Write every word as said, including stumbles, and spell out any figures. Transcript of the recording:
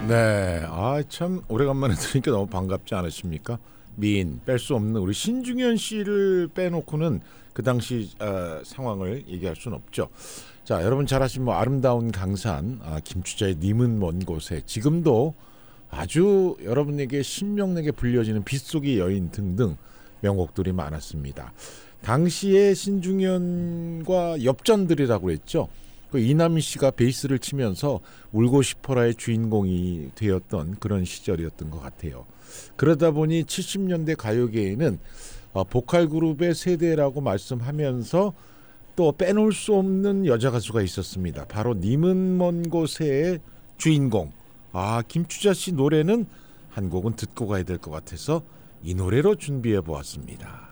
네, 아 참 오래간만에 들으니까 너무 반갑지 않으십니까? 미인 뺄 수 없는 우리 신중현 씨를 빼놓고는 그 당시 어, 상황을 얘기할 수는 없죠. 자, 여러분 잘 아시는 뭐 아름다운 강산, 아, 김추자의 님은 먼 곳에, 지금도 아주 여러분에게 신명나게 불려지는 빗속의 여인 등등 명곡들이 많았습니다. 당시에 신중현과 엽전들이라고 했죠. 그 이남희 씨가 베이스를 치면서 울고 싶어라의 주인공이 되었던 그런 시절이었던 것 같아요. 그러다 보니 칠십 년대 가요계에는 보컬 그룹의 세대라고 말씀하면서 또 빼놓을 수 없는 여자 가수가 있었습니다. 바로 님은 먼 곳의 주인공. 아, 김추자 씨 노래는 한 곡은 듣고 가야 될 것 같아서 이 노래로 준비해 보았습니다.